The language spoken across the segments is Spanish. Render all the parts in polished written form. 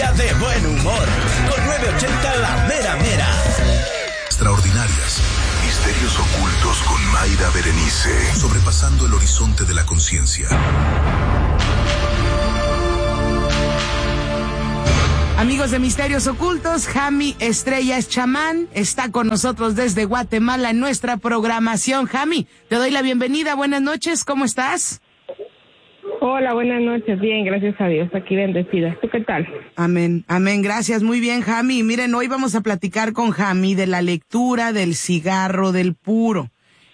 día de buen humor. Con 980 La Mera Mera. Extraordinarias. Misterios ocultos con Mayra Berenice. Sobrepasando el horizonte de la conciencia. Amigos de Misterios Ocultos, Jami Estrella es chamán, está con nosotros desde Guatemala en nuestra programación. Jami, te doy la bienvenida, buenas noches, ¿cómo estás? Hola, buenas noches, bien, gracias a Dios, aquí bendecida. ¿Tú qué tal? Amén, amén, gracias, muy bien, Jami. Miren, hoy vamos a platicar con Jami de la lectura del cigarro del puro.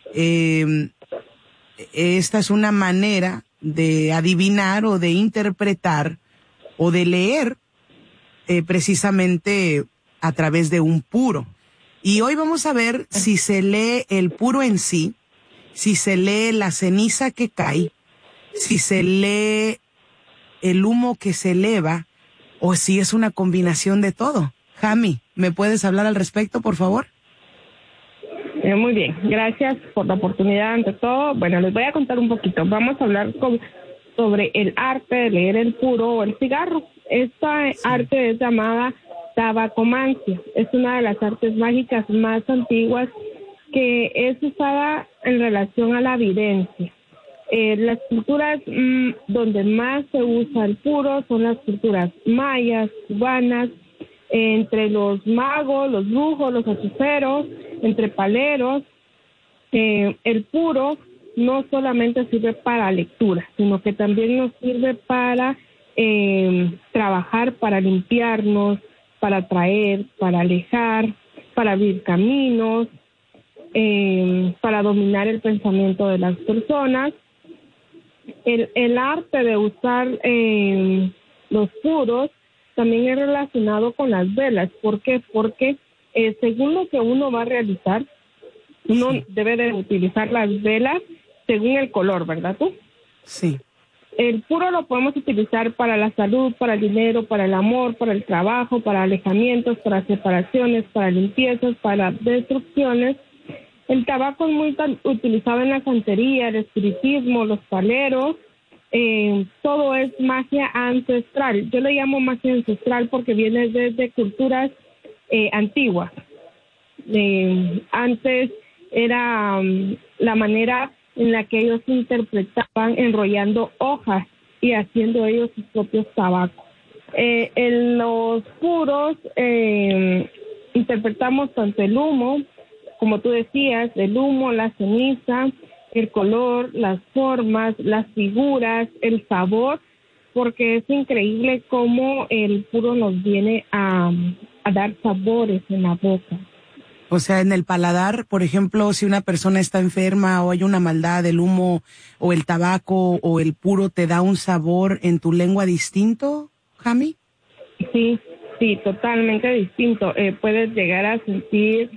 Esta es una manera de adivinar o de interpretar o de leer precisamente a través de un puro. Y hoy vamos a ver si se lee el puro en sí, si se lee la ceniza que cae, si se lee el humo que se eleva, o si es una combinación de todo. Jami, ¿me puedes hablar al respecto, por favor? Muy bien, gracias por la oportunidad ante todo. Bueno, les voy a contar un poquito. Vamos a hablar sobre el arte de leer el puro o el cigarro. Esta arte es llamada tabacomancia. Es una de las artes mágicas más antiguas que es usada en relación a la evidencia. Las culturas donde más se usa el puro son las culturas mayas, cubanas, entre los magos, los brujos, los hechiceros, entre paleros. El puro no solamente sirve para lectura, sino que también nos sirve para trabajar, para limpiarnos, para atraer, para alejar, para abrir caminos, para dominar el pensamiento de las personas. El arte de usar los puros también es relacionado con las velas. ¿Por qué? Porque según lo que uno va a realizar, uno debe de utilizar las velas según el color, ¿verdad tú? Sí. El puro lo podemos utilizar para la salud, para el dinero, para el amor, para el trabajo, para alejamientos, para separaciones, para limpiezas, para destrucciones. El tabaco es muy utilizado en la santería, el espiritismo, los paleros. Todo es magia ancestral. Yo le llamo magia ancestral porque viene desde culturas antiguas. Antes era la manera en la que ellos interpretaban enrollando hojas y haciendo ellos sus propios tabacos. En los puros interpretamos tanto el humo, como tú decías, el humo, la ceniza, el color, las formas, las figuras, el sabor, porque es increíble cómo el puro nos viene a dar sabores en la boca. O sea, en el paladar, por ejemplo, si una persona está enferma o hay una maldad, el humo o el tabaco o el puro te da un sabor en tu lengua distinto, Jami. Sí, totalmente distinto. Puedes llegar a sentir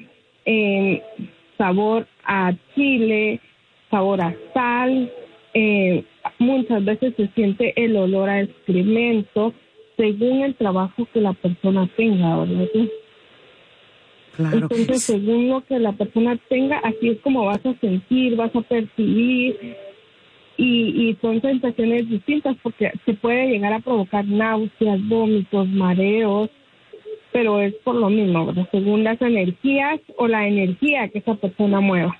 sabor a chile, sabor a sal. Muchas veces se siente el olor a excremento según el trabajo que la persona tenga, ¿verdad? Claro. Entonces, según lo que la persona tenga, así es como vas a sentir, vas a percibir, y son sensaciones distintas porque se puede llegar a provocar náuseas, vómitos, mareos, pero es por lo mismo, ¿verdad? Según las energías o la energía que esa persona mueva.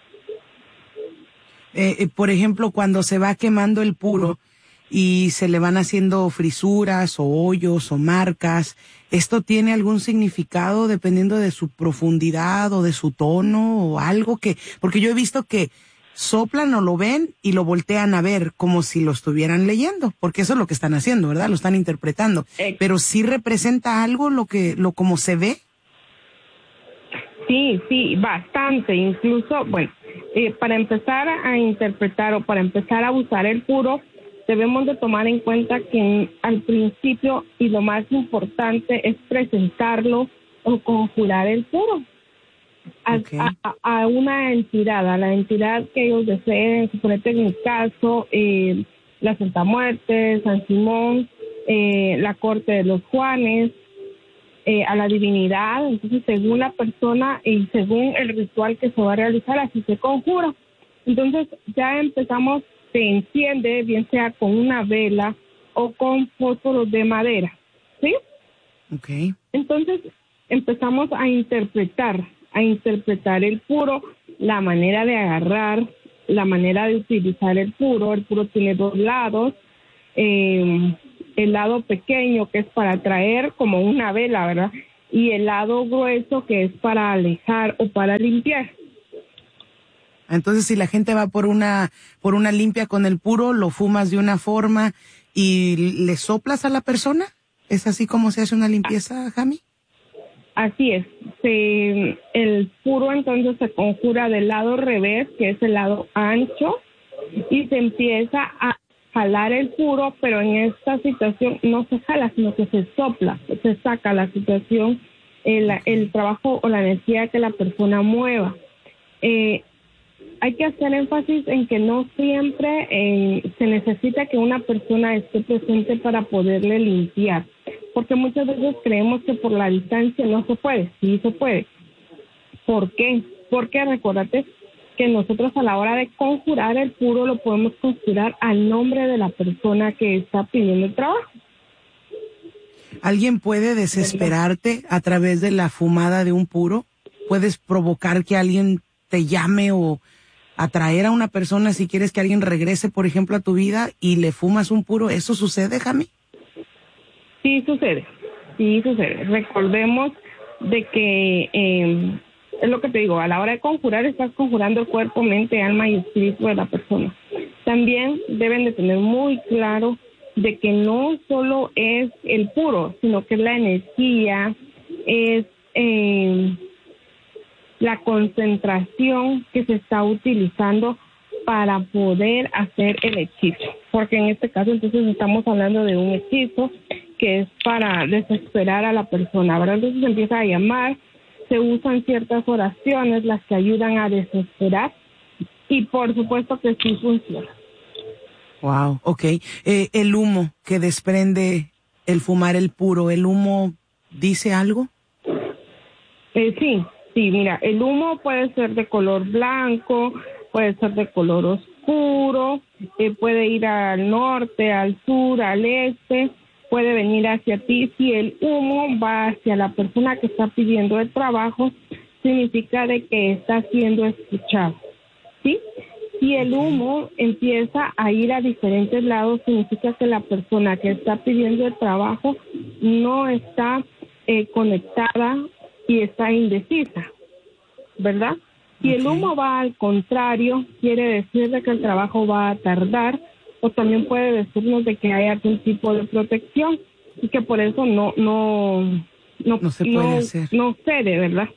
Por ejemplo, cuando se va quemando el puro y se le van haciendo frisuras o hoyos o marcas, ¿esto tiene algún significado dependiendo de su profundidad o de su tono o algo que...? Porque yo he visto que soplan o lo ven y lo voltean a ver como si lo estuvieran leyendo, porque eso es lo que están haciendo, ¿verdad? Lo están interpretando. Pero ¿sí representa algo lo como se ve? Sí, bastante. Incluso, bueno, para empezar a interpretar o para empezar a usar el puro, debemos de tomar en cuenta que al principio y lo más importante es presentarlo o conjurar el puro a una entidad, a la entidad que ellos deseen. Suponete en mi caso, la Santa Muerte, San Simón, la Corte de los Juanes, a la divinidad. Entonces, según la persona y según el ritual que se va a realizar, así se conjura. Entonces, ya empezamos, se enciende, bien sea con una vela o con fósforos de madera, ¿sí? Okay. Entonces empezamos a interpretar el puro, la manera de agarrar, la manera de utilizar el puro. El puro tiene dos lados, el lado pequeño que es para atraer como una vela, ¿verdad? Y el lado grueso que es para alejar o para limpiar. Entonces, si la gente va por una limpia con el puro, lo fumas de una forma y le soplas a la persona. ¿Es así como se hace una limpieza, Jami? Así es. El puro entonces se conjura del lado revés, que es el lado ancho, y se empieza a jalar el puro, pero en esta situación no se jala, sino que se sopla, se saca la situación, el trabajo o la energía que la persona mueva. Hay que hacer énfasis en que no siempre se necesita que una persona esté presente para poderle limpiar, porque muchas veces creemos que por la distancia no se puede. Sí se puede. ¿Por qué? Porque recuérdate que nosotros a la hora de conjurar el puro lo podemos conjurar al nombre de la persona que está pidiendo el trabajo. ¿Alguien puede desesperarte a través de la fumada de un puro? ¿Puedes provocar que alguien te llame o atraer a una persona si quieres que alguien regrese, por ejemplo, a tu vida y le fumas un puro? ¿Eso sucede, Jami? Sí sucede. Recordemos de que es lo que te digo, a la hora de conjurar estás conjurando el cuerpo, mente, alma y espíritu de la persona. También deben de tener muy claro de que no solo es el puro, sino que es la energía, es la concentración que se está utilizando para poder hacer el hechizo. Porque en este caso entonces estamos hablando de un hechizo que es para desesperar a la persona, ¿verdad? Entonces se empieza a llamar, se usan ciertas oraciones las que ayudan a desesperar y por supuesto que sí funciona. Wow, okay. El humo que desprende el fumar el puro, ¿el humo dice algo? Sí, mira, el humo puede ser de color blanco, puede ser de color oscuro, puede ir al norte, al sur, al este, puede venir hacia ti. Si el humo va hacia la persona que está pidiendo el trabajo, significa de que está siendo escuchado, ¿sí? Si el humo empieza a ir a diferentes lados, significa que la persona que está pidiendo el trabajo no está conectada y está indecisa, ¿verdad? Si el humo va al contrario, quiere decir de que el trabajo va a tardar, o también puede decirnos de que hay algún tipo de protección y que por eso no se puede hacer. No cede, ¿verdad?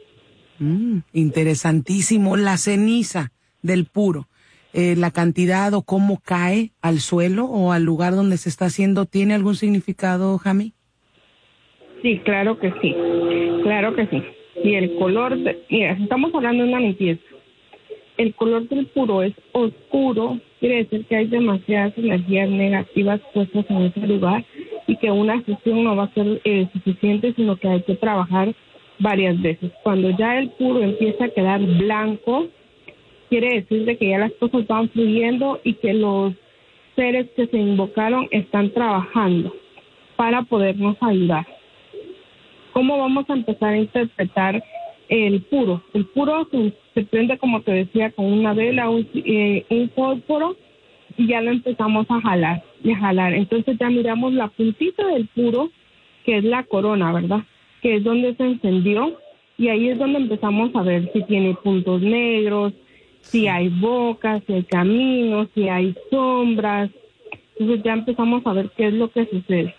Interesantísimo. La ceniza del puro, la cantidad o cómo cae al suelo o al lugar donde se está haciendo, ¿tiene algún significado, Jami? Sí, claro que sí. Y el color, mira, si estamos hablando de una limpieza, el color del puro es oscuro, quiere decir que hay demasiadas energías negativas puestas en ese lugar y que una sesión no va a ser suficiente, sino que hay que trabajar varias veces. Cuando ya el puro empieza a quedar blanco, quiere decir de que ya las cosas van fluyendo y que los seres que se invocaron están trabajando para podernos ayudar. ¿Cómo vamos a empezar a interpretar el puro? El puro se prende, como te decía, con una vela, un fósforo, y ya lo empezamos a jalar. Entonces ya miramos la puntita del puro, que es la corona, ¿verdad? Que es donde se encendió, y ahí es donde empezamos a ver si tiene puntos negros, si hay bocas, si hay caminos, si hay sombras. Entonces ya empezamos a ver qué es lo que sucede.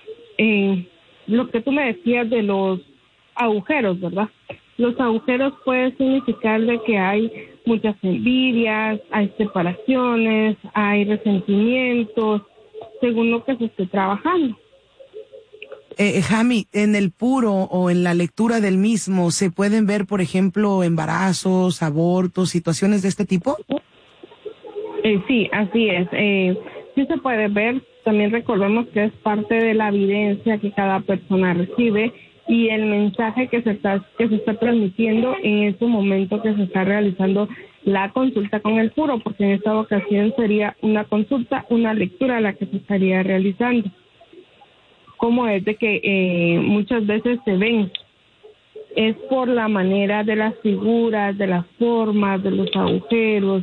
Lo que tú me decías de los agujeros, ¿verdad? Los agujeros pueden significar de que hay muchas envidias, hay separaciones, hay resentimientos, según lo que se esté trabajando. Jami, en el puro o en la lectura del mismo, ¿se pueden ver, por ejemplo, embarazos, abortos, situaciones de este tipo? Sí, así es. Sí se puede ver. También recordemos que es parte de la evidencia que cada persona recibe y el mensaje que se está transmitiendo en ese momento que se está realizando la consulta con el puro, porque en esta ocasión sería una consulta, una lectura la que se estaría realizando. cómo es de que muchas veces se ven. Es por la manera de las figuras, de las formas, de los agujeros,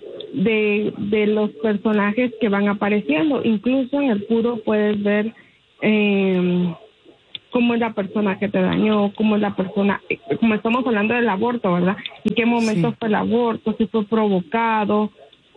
de los personajes que van apareciendo. Incluso en el puro puedes ver cómo es la persona que te dañó, cómo es la persona, como estamos hablando del aborto, ¿verdad? ¿En qué momento fue el aborto? Si fue provocado,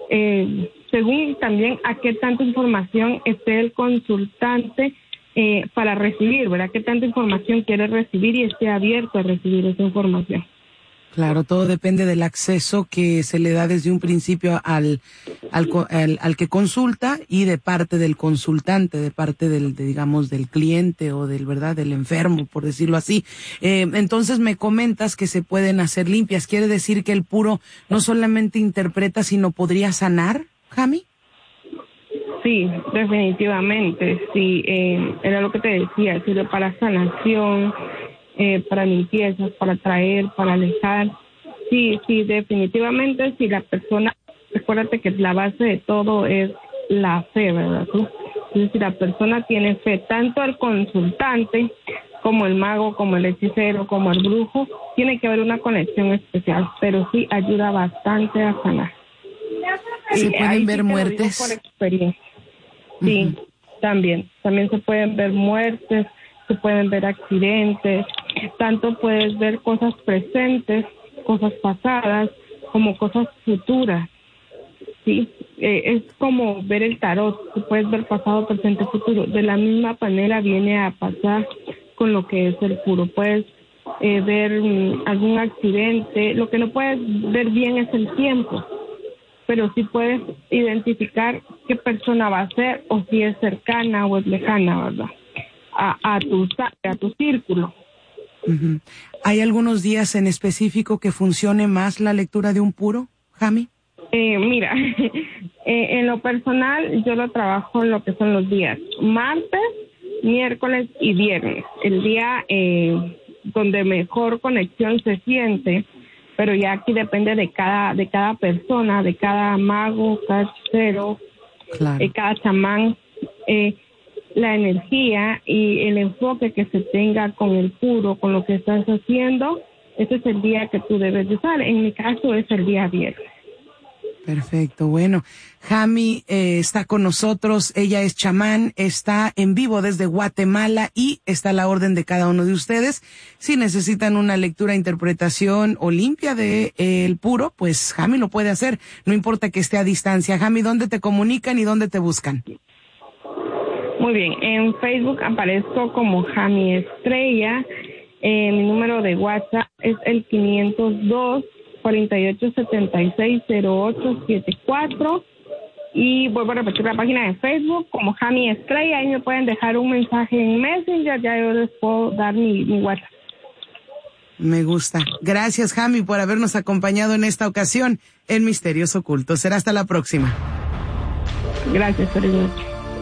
según también a qué tanta información esté el consultante para recibir, ¿verdad? Qué tanta información quiere recibir y esté abierto a recibir esa información. Claro, todo depende del acceso que se le da desde un principio al que consulta y de parte del consultante, de parte digamos, del cliente o del enfermo, por decirlo así. Entonces me comentas que se pueden hacer limpias. ¿Quiere decir que el puro no solamente interpreta, sino podría sanar, Jami? Sí, definitivamente, sí, era lo que te decía, sirve para sanación, para limpiezas, para traer, para alejar. Sí, definitivamente, si la persona, recuérdate que la base de todo es la fe, ¿verdad? Entonces, si la persona tiene fe, tanto el consultante como el mago, como el hechicero, como el brujo, tiene que haber una conexión especial, pero sí ayuda bastante a sanar. ¿Se pueden ver muertes? Por experiencia. Sí, también se pueden ver muertes, se pueden ver accidentes, tanto puedes ver cosas presentes, cosas pasadas, como cosas futuras, ¿sí? Es como ver el tarot, tú puedes ver pasado, presente, futuro. De la misma manera viene a pasar con lo que es el puro. Puedes ver algún accidente, lo que no puedes ver bien es el tiempo, pero sí puedes identificar qué persona va a ser o si es cercana o es lejana, ¿verdad? A tu círculo. Uh-huh. ¿Hay algunos días en específico que funcione más la lectura de un puro, Jami? Mira, en lo personal yo lo trabajo en lo que son los días martes, miércoles y viernes. El día donde mejor conexión se siente, pero ya aquí depende de cada persona, de cada mago, cada hechicero, claro, cada chamán, la energía y el enfoque que se tenga con el puro, con lo que estás haciendo. Ese es el día que tú debes de usar. En mi caso es el día viernes. Perfecto, bueno, Jami está con nosotros, ella es chamán, está en vivo desde Guatemala y está a la orden de cada uno de ustedes. Si necesitan una lectura, interpretación o limpia de el puro, pues Jami lo puede hacer, no importa que esté a distancia. Jami, ¿dónde te comunican y dónde te buscan? Muy bien, en Facebook aparezco como Jami Estrella, mi número de WhatsApp es el 502-4876-0874 y vuelvo a repetir la página de Facebook como Jami Estrella. Ahí me pueden dejar un mensaje en Messenger, ya yo les puedo dar mi WhatsApp. Me gusta. Gracias, Jami, por habernos acompañado en esta ocasión en Misterios Ocultos. Será hasta la próxima. Gracias, feliz noche.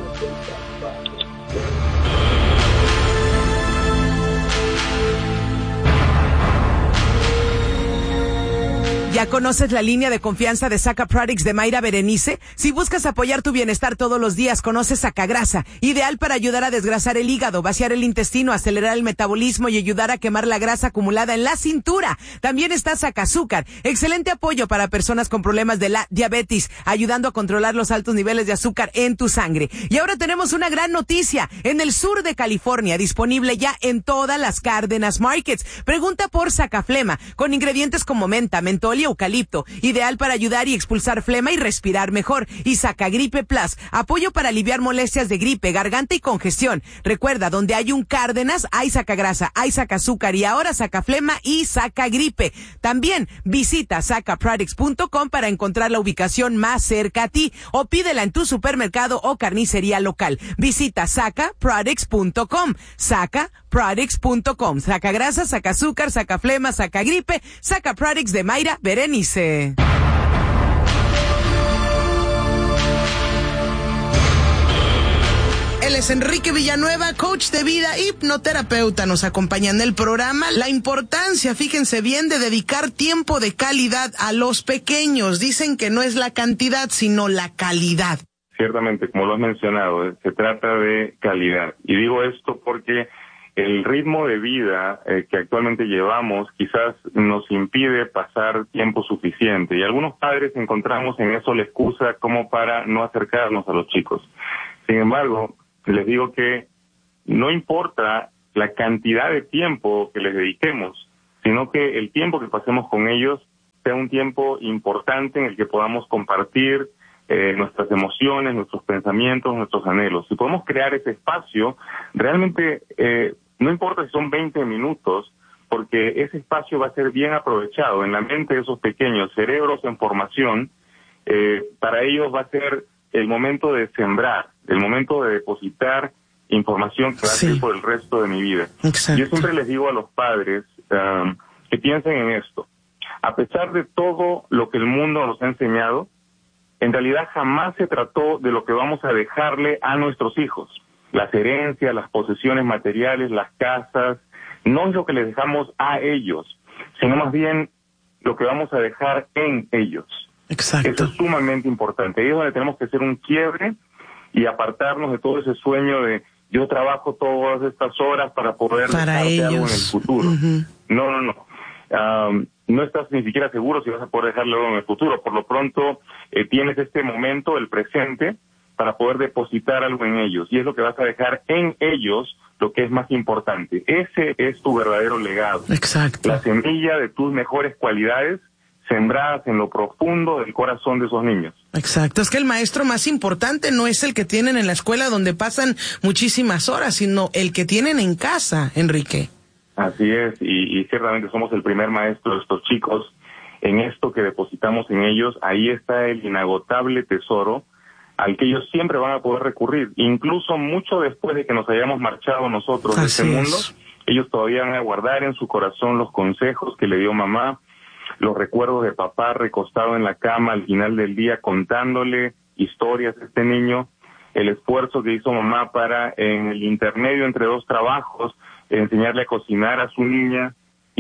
¿Ya conoces la línea de confianza de Saca Products de Mayra Berenice? Si buscas apoyar tu bienestar todos los días, conoce Sacagrasa, ideal para ayudar a desgrasar el hígado, vaciar el intestino, acelerar el metabolismo y ayudar a quemar la grasa acumulada en la cintura. También está Sacazúcar, excelente apoyo para personas con problemas de la diabetes, ayudando a controlar los altos niveles de azúcar en tu sangre. Y ahora tenemos una gran noticia, en el sur de California, disponible ya en todas las Cárdenas Markets. Pregunta por Sacaflema, con ingredientes como menta, mentol y eucalipto, ideal para ayudar y expulsar flema y respirar mejor. Y Sacagripe Plus, apoyo para aliviar molestias de gripe, garganta y congestión. Recuerda, donde hay un Cárdenas, hay Sacagrasa, hay Sacazúcar y ahora Sacaflema y Sacagripe. También visita sacaproducts.com para encontrar la ubicación más cerca a ti o pídela en tu supermercado o carnicería local. Visita sacaproducts.com, sacaproducts.com. Sacagrasa, Sacazúcar, Sacaflema, Sacagripe, Sacaproducts de Mayra Berenice. Él es Enrique Villanueva, coach de vida, hipnoterapeuta. Nos acompaña en el programa. La importancia, fíjense bien, de dedicar tiempo de calidad a los pequeños. Dicen que no es la cantidad, sino la calidad. ciertamente, como lo has mencionado, se trata de calidad. Y digo esto porque el ritmo de vida que actualmente llevamos quizás nos impide pasar tiempo suficiente. Y algunos padres encontramos en eso la excusa como para no acercarnos a los chicos. Sin embargo, les digo que no importa la cantidad de tiempo que les dediquemos, sino que el tiempo que pasemos con ellos sea un tiempo importante en el que podamos compartir nuestras emociones, nuestros pensamientos, nuestros anhelos. Si podemos crear ese espacio, realmente no importa si son 20 minutos, porque ese espacio va a ser bien aprovechado en la mente de esos pequeños cerebros en formación. Para ellos va a ser el momento de sembrar, el momento de depositar información que va a ser por el resto de mi vida. Exacto. Yo siempre les digo a los padres que piensen en esto. A pesar de todo lo que el mundo nos ha enseñado, en realidad jamás se trató de lo que vamos a dejarle a nuestros hijos. Las herencias, las posesiones materiales, las casas, no es lo que les dejamos a ellos, sino más bien lo que vamos a dejar en ellos. Exacto. Eso es sumamente importante. Ahí es donde tenemos que hacer un quiebre y apartarnos de todo ese sueño de yo trabajo todas estas horas para poder dejarte algo en el futuro. No. No estás ni siquiera seguro si vas a poder dejarle algo en el futuro. Por lo pronto, tienes este momento, el presente, para poder depositar algo en ellos. Y es lo que vas a dejar en ellos lo que es más importante. Ese es tu verdadero legado. Exacto. La semilla de tus mejores cualidades sembradas en lo profundo del corazón de esos niños. Exacto. Es que el maestro más importante no es el que tienen en la escuela donde pasan muchísimas horas, sino el que tienen en casa, Enrique. Así es, y ciertamente somos el primer maestro de estos chicos. En esto que depositamos en ellos, ahí está el inagotable tesoro al que ellos siempre van a poder recurrir. Incluso mucho después de que nos hayamos marchado nosotros de este mundo, ellos todavía van a guardar en su corazón los consejos que le dio mamá, los recuerdos de papá recostado en la cama al final del día contándole historias a este niño, el esfuerzo que hizo mamá para, en el intermedio entre dos trabajos, enseñarle a cocinar a su niña,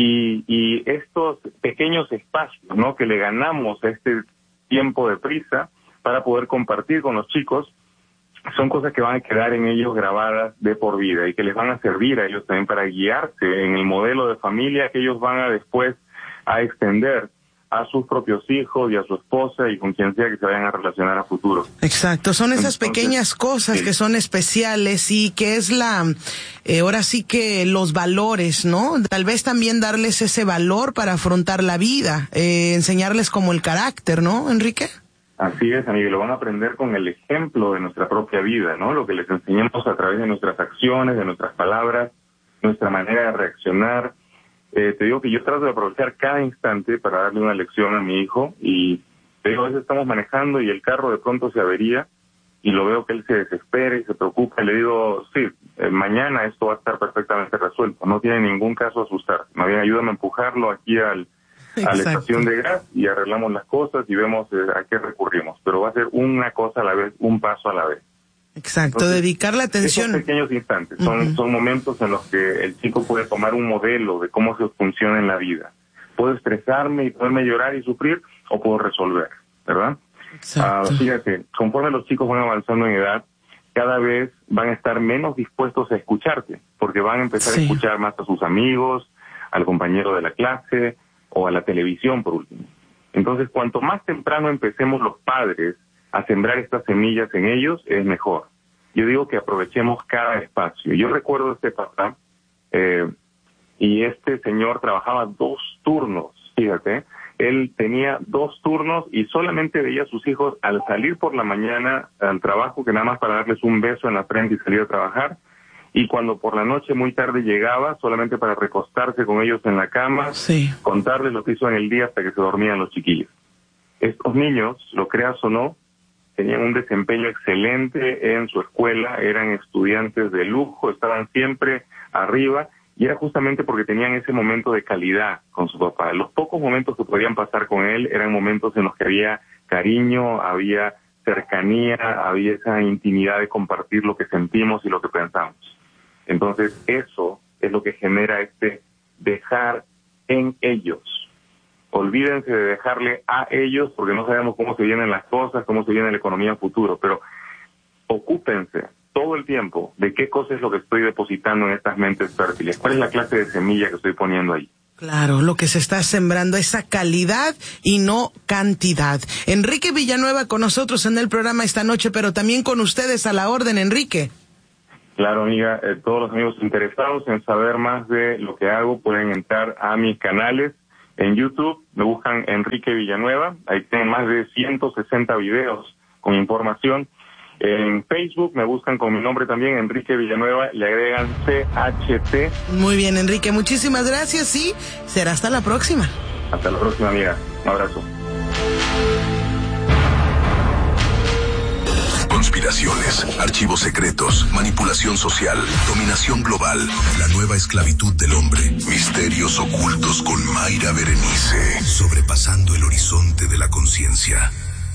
y estos pequeños espacios, ¿no?, que le ganamos a este tiempo de prisa para poder compartir con los chicos, son cosas que van a quedar en ellos grabadas de por vida y que les van a servir a ellos también para guiarse en el modelo de familia que ellos van a después a extender a sus propios hijos y a su esposa y con quien sea que se vayan a relacionar a futuro. Exacto, son esas pequeñas cosas que son especiales y que es ahora sí que los valores, ¿no? Tal vez también darles ese valor para afrontar la vida, enseñarles como el carácter, ¿no, Enrique? Así es, amigo, lo van a aprender con el ejemplo de nuestra propia vida, ¿no? Lo que les enseñamos a través de nuestras acciones, de nuestras palabras, nuestra manera de reaccionar. Te digo que yo trato de aprovechar cada instante para darle una lección a mi hijo y te digo, a veces estamos manejando y el carro de pronto se avería y lo veo que él se desespera y se preocupa y le digo, sí, mañana esto va a estar perfectamente resuelto, no tiene ningún caso asustar, más bien ayúdame a empujarlo aquí a la estación de gas y arreglamos las cosas y vemos a qué recurrimos, pero va a ser una cosa a la vez, un paso a la vez. Exacto, entonces, dedicar la atención. Esos pequeños instantes son momentos en los que el chico puede tomar un modelo de cómo se funciona en la vida. Puedo estresarme y poderme llorar y sufrir o puedo resolver, ¿verdad? Fíjate, conforme los chicos van avanzando en edad, cada vez van a estar menos dispuestos a escucharte, porque van a empezar a escuchar más a sus amigos, al compañero de la clase o a la televisión, por último. Entonces, cuanto más temprano empecemos los padres a sembrar estas semillas en ellos, es mejor. Yo digo que aprovechemos cada espacio. Yo recuerdo a este papá, y este señor trabajaba 2 turnos, fíjate, él tenía 2 turnos y solamente veía a sus hijos al salir por la mañana al trabajo, que nada más para darles un beso en la frente y salir a trabajar, y cuando por la noche muy tarde llegaba, solamente para recostarse con ellos en la cama, contarles lo que hizo en el día hasta que se dormían los chiquillos. Estos niños, lo creas o no, tenían un desempeño excelente en su escuela, eran estudiantes de lujo, estaban siempre arriba, y era justamente porque tenían ese momento de calidad con su papá. Los pocos momentos que podían pasar con él eran momentos en los que había cariño, había cercanía, había esa intimidad de compartir lo que sentimos y lo que pensamos. Entonces, eso es lo que genera dejar en ellos. Olvídense de dejarle a ellos, porque no sabemos cómo se vienen las cosas, cómo se viene la economía en futuro, pero ocúpense todo el tiempo de qué cosa es lo que estoy depositando en estas mentes fértiles, cuál es la clase de semilla que estoy poniendo ahí. Claro, lo que se está sembrando, esa calidad y no cantidad. Enrique Villanueva con nosotros en el programa esta noche, pero también con ustedes a la orden, Enrique. Claro, amiga, todos los amigos interesados en saber más de lo que hago pueden entrar a mis canales en YouTube, me buscan Enrique Villanueva, ahí tienen más de 160 videos con información. En Facebook me buscan con mi nombre también, Enrique Villanueva, le agregan CHT. Muy bien, Enrique, muchísimas gracias y será hasta la próxima. Hasta la próxima, amiga. Un abrazo. Conspiraciones, archivos secretos, manipulación social, dominación global, la nueva esclavitud del hombre, misterios ocultos con Mayra Berenice, sobrepasando el horizonte de la conciencia.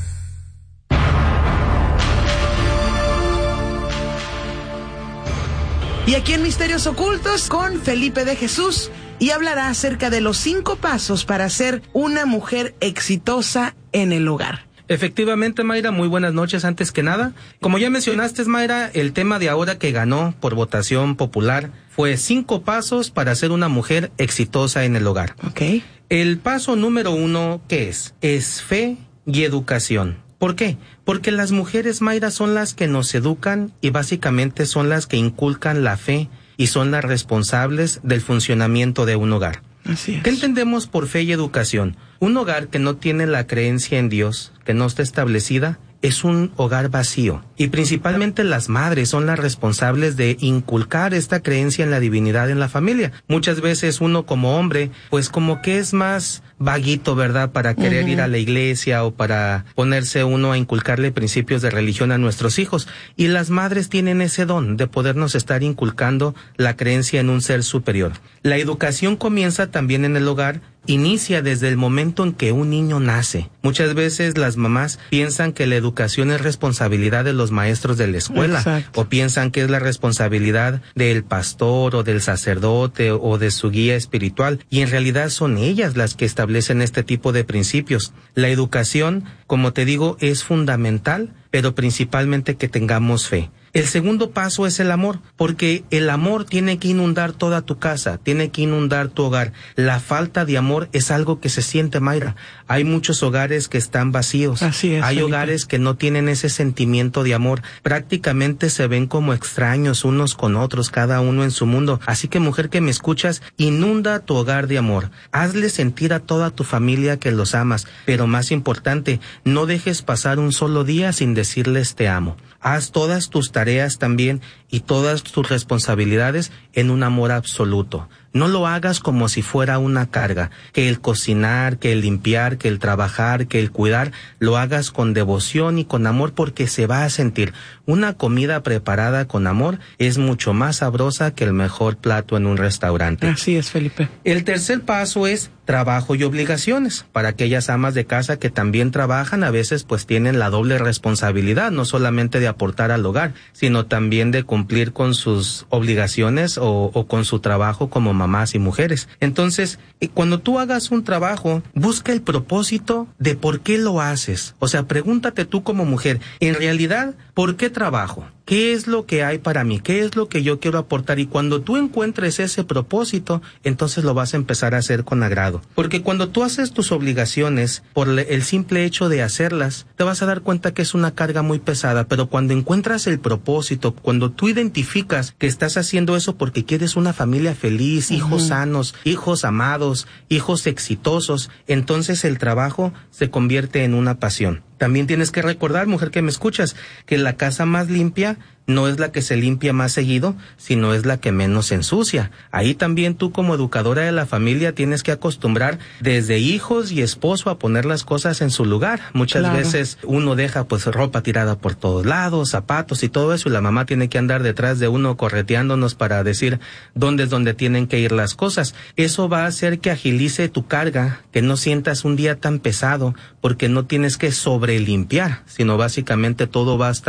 Y aquí en Misterios Ocultos con Felipe de Jesús, y hablará acerca de los 5 pasos para ser una mujer exitosa en el hogar. Efectivamente, Mayra, muy buenas noches antes que nada. Como ya mencionaste, Mayra, el tema de ahora que ganó por votación popular fue 5 pasos para ser una mujer exitosa en el hogar. Okay. El paso número 1, ¿qué es? Es fe y educación. ¿Por qué? Porque las mujeres, Mayra, son las que nos educan y básicamente son las que inculcan la fe y son las responsables del funcionamiento de un hogar. Así es. ¿Qué entendemos por fe y educación? Un hogar que no tiene la creencia en Dios, que no está establecida, es un hogar vacío. Y principalmente las madres son las responsables de inculcar esta creencia en la divinidad en la familia. Muchas veces uno como hombre, pues como que es más vaguito, ¿verdad? Para querer ir a la iglesia o para ponerse uno a inculcarle principios de religión a nuestros hijos. Y las madres tienen ese don de podernos estar inculcando la creencia en un ser superior. La educación comienza también en el hogar, inicia desde el momento en que un niño nace. Muchas veces las mamás piensan que la educación es responsabilidad de los maestros de la escuela. Exacto. O piensan que es la responsabilidad del pastor o del sacerdote o de su guía espiritual, y en realidad son ellas las que establecen este tipo de principios. La educación, como te digo, es fundamental, pero principalmente que tengamos fe. El segundo paso es el amor, porque el amor tiene que inundar toda tu casa, tiene que inundar tu hogar. La falta de amor es algo que se siente, Mayra. Hay muchos hogares que están vacíos. Así es, hay Felipe. hogares que no tienen ese sentimiento de amor. Prácticamente se ven como extraños unos con otros, cada uno en su mundo. Así que, mujer que me escuchas, inunda tu hogar de amor. Hazle sentir a toda tu familia que los amas, pero más importante, no dejes pasar un solo día sin decirles te amo. Haz todas tus tareas también y todas tus responsabilidades en un amor absoluto. No lo hagas como si fuera una carga, que el cocinar, que el limpiar, que el trabajar, que el cuidar, lo hagas con devoción y con amor, porque se va a sentir. Una comida preparada con amor es mucho más sabrosa que el mejor plato en un restaurante. Así es, Felipe. El tercer paso es trabajo y obligaciones. Para aquellas amas de casa que también trabajan, a veces pues tienen la doble responsabilidad, no solamente de aportar al hogar, sino también de cumplir con sus obligaciones o con su trabajo como mamás y mujeres. Entonces, cuando tú hagas un trabajo, busca el propósito de por qué lo haces. O sea, pregúntate tú como mujer, en realidad, ¿por qué trabajo? ¿Qué es lo que hay para mí? ¿Qué es lo que yo quiero aportar? Y cuando tú encuentres ese propósito, entonces lo vas a empezar a hacer con agrado. Porque cuando tú haces tus obligaciones, por el simple hecho de hacerlas, te vas a dar cuenta que es una carga muy pesada. Pero cuando encuentras el propósito, cuando tú identificas que estás haciendo eso porque quieres una familia feliz, hijos sanos, hijos amados, hijos exitosos, entonces el trabajo se convierte en una pasión. También tienes que recordar, mujer que me escuchas, que la casa más limpia no es la que se limpia más seguido, sino es la que menos se ensucia. Ahí también tú como educadora de la familia tienes que acostumbrar desde hijos y esposo a poner las cosas en su lugar. Muchas veces uno deja pues ropa tirada por todos lados, zapatos y todo eso, y la mamá tiene que andar detrás de uno correteándonos para decir dónde es donde tienen que ir las cosas. Eso va a hacer que agilice tu carga, que no sientas un día tan pesado, porque no tienes que sobrelimpiar, sino básicamente todo va a estar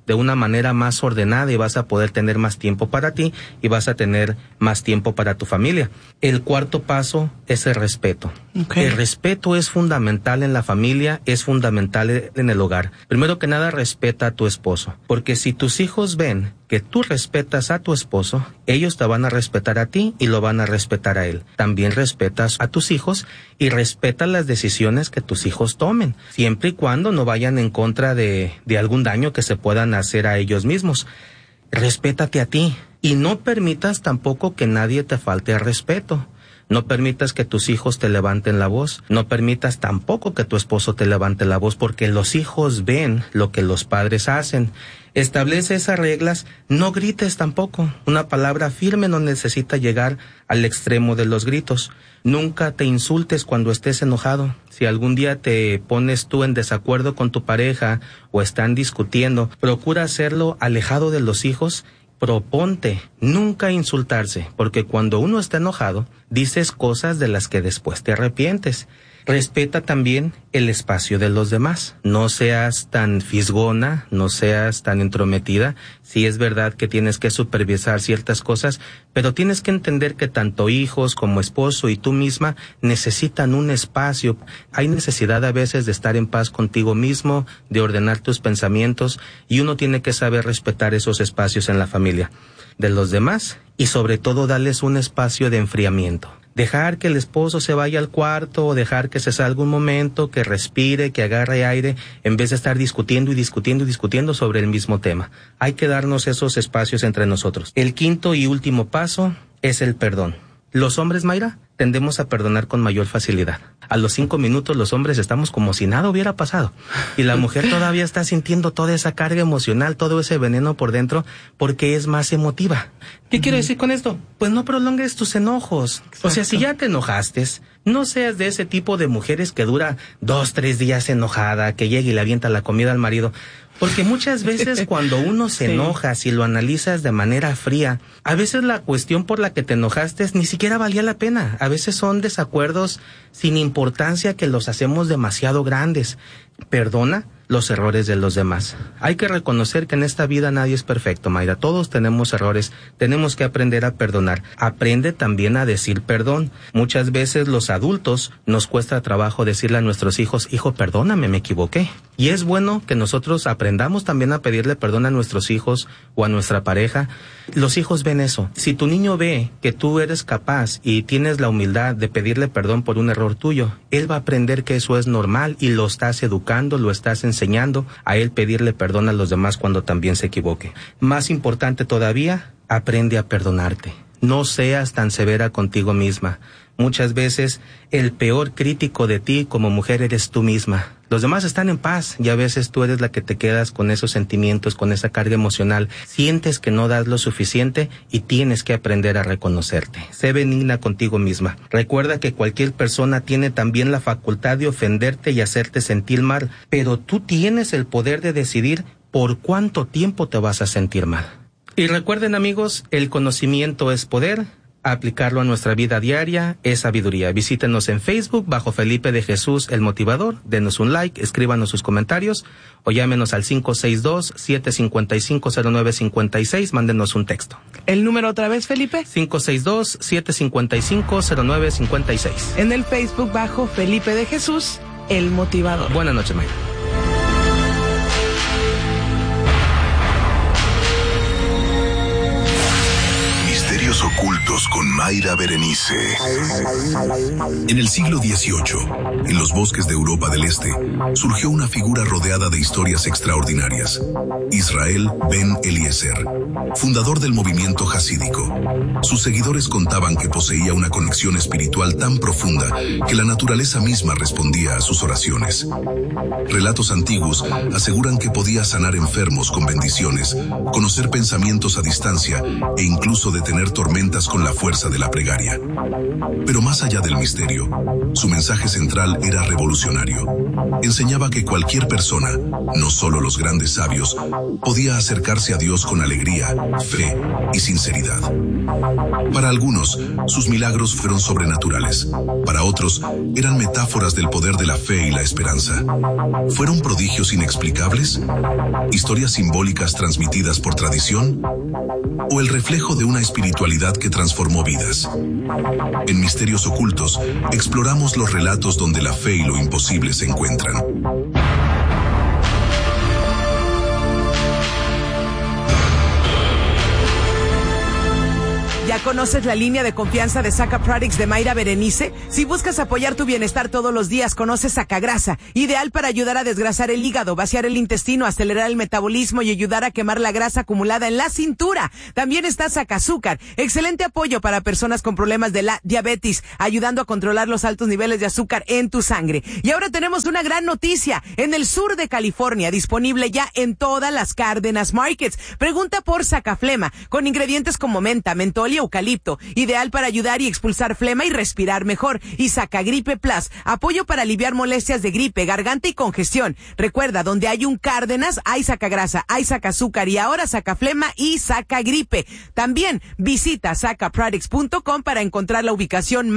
de una manera más ordenada y vas a poder tener más tiempo para ti y vas a tener más tiempo para tu familia. El cuarto paso es el respeto. Okay. El respeto es fundamental en la familia, es fundamental en el hogar. Primero que nada, respeta a tu esposo, porque si tus hijos ven que tú respetas a tu esposo, ellos te van a respetar a ti y lo van a respetar a él. También respetas a tus hijos y respeta las decisiones que tus hijos tomen, siempre y cuando no vayan en contra de algún daño que se puedan hacer a ellos mismos. Respétate a ti y no permitas tampoco que nadie te falte al respeto. No permitas que tus hijos te levanten la voz. No permitas tampoco que tu esposo te levante la voz, porque los hijos ven lo que los padres hacen. Establece esas reglas. No grites tampoco. Una palabra firme no necesita llegar al extremo de los gritos. Nunca te insultes cuando estés enojado. Si algún día te pones tú en desacuerdo con tu pareja o están discutiendo, procura hacerlo alejado de los hijos. Proponte nunca insultarse, porque cuando uno está enojado, dices cosas de las que después te arrepientes. Respeta también el espacio de los demás. No seas tan fisgona, no seas tan entrometida. Sí es verdad que tienes que supervisar ciertas cosas, pero tienes que entender que tanto hijos como esposo y tú misma necesitan un espacio. Hay necesidad a veces de estar en paz contigo mismo, de ordenar tus pensamientos, y uno tiene que saber respetar esos espacios en la familia de los demás y sobre todo darles un espacio de enfriamiento. Dejar que el esposo se vaya al cuarto o dejar que se salga un momento, que respire, que agarre aire, en vez de estar discutiendo sobre el mismo tema. Hay que darnos esos espacios entre nosotros. El quinto y último paso es el perdón. Los hombres, Mayra, tendemos a perdonar con mayor facilidad. A los 5 minutos los hombres estamos como si nada hubiera pasado. Y la mujer todavía está sintiendo toda esa carga emocional, todo ese veneno por dentro, porque es más emotiva. ¿Qué quiero decir con esto? Pues no prolongues tus enojos. Exacto. O sea, si ya te enojaste, no seas de ese tipo de mujeres que dura 2-3 días enojada, que llega y le avienta la comida al marido. Porque muchas veces cuando uno se enoja, si lo analizas de manera fría, a veces la cuestión por la que te enojaste ni siquiera valía la pena. A veces son desacuerdos sin importancia que los hacemos demasiado grandes. Perdona los errores de los demás. Hay que reconocer que en esta vida nadie es perfecto, Mayra. Todos tenemos errores. Tenemos que aprender a perdonar. Aprende también a decir perdón. Muchas veces los adultos nos cuesta trabajo decirle a nuestros hijos, hijo, perdóname, me equivoqué. Y es bueno que nosotros aprendamos también a pedirle perdón a nuestros hijos o a nuestra pareja. Los hijos ven eso. Si tu niño ve que tú eres capaz y tienes la humildad de pedirle perdón por un error tuyo, él va a aprender que eso es normal y lo estás educando, lo estás enseñando a él pedirle perdón a los demás cuando también se equivoque. Más importante todavía, aprende a perdonarte. No seas tan severa contigo misma. Muchas veces el peor crítico de ti como mujer eres tú misma. Los demás están en paz y a veces tú eres la que te quedas con esos sentimientos, con esa carga emocional. Sientes que no das lo suficiente y tienes que aprender a reconocerte. Sé benigna contigo misma. Recuerda que cualquier persona tiene también la facultad de ofenderte y hacerte sentir mal, pero tú tienes el poder de decidir por cuánto tiempo te vas a sentir mal. Y recuerden, amigos, el conocimiento es poder. Aplicarlo a nuestra vida diaria es sabiduría. Visítenos en Facebook bajo Felipe de Jesús el Motivador, denos un like, escríbanos sus comentarios o llámenos al 562-755-0956, mándenos un texto. ¿El número otra vez, Felipe? 562-755-0956. En el Facebook bajo Felipe de Jesús el Motivador. Buenas noches, Mayra. Ocultos con Mayra Berenice. En el siglo XVIII, en los bosques de Europa del Este, surgió una figura rodeada de historias extraordinarias. Israel Ben Eliezer, fundador del movimiento jasídico. Sus seguidores contaban que poseía una conexión espiritual tan profunda que la naturaleza misma respondía a sus oraciones. Relatos antiguos aseguran que podía sanar enfermos con bendiciones, conocer pensamientos a distancia e incluso detener tormentas con la fuerza de la plegaria. Pero más allá del misterio, su mensaje central era revolucionario. Enseñaba que cualquier persona, no solo los grandes sabios, podía acercarse a Dios con alegría, fe y sinceridad. Para algunos, sus milagros fueron sobrenaturales. Para otros, eran metáforas del poder de la fe y la esperanza. ¿Fueron prodigios inexplicables? ¿Historias simbólicas transmitidas por tradición? ¿O el reflejo de una espiritualidad que transformó vidas? En Misterios Ocultos, exploramos los relatos donde la fe y lo imposible se encuentran. ¿Ya conoces la línea de confianza de Saca Products de Mayra Berenice? Si buscas apoyar tu bienestar todos los días, conoce Sacagrasa, ideal para ayudar a desgrasar el hígado, vaciar el intestino, acelerar el metabolismo y ayudar a quemar la grasa acumulada en la cintura. También está Sacazúcar, excelente apoyo para personas con problemas de la diabetes, ayudando a controlar los altos niveles de azúcar en tu sangre. Y ahora tenemos una gran noticia, en el sur de California, disponible ya en todas las Cárdenas Markets. Pregunta por Sacaflema, con ingredientes como menta, mentol y eucalipto, ideal para ayudar y expulsar flema y respirar mejor. Y Sacagripe Plus, apoyo para aliviar molestias de gripe, garganta y congestión. Recuerda, donde hay un Cárdenas, hay Sacagrasa, hay Sacazúcar y ahora Sacaflema y Sacagripe. También visita sacaproducts.com para encontrar la ubicación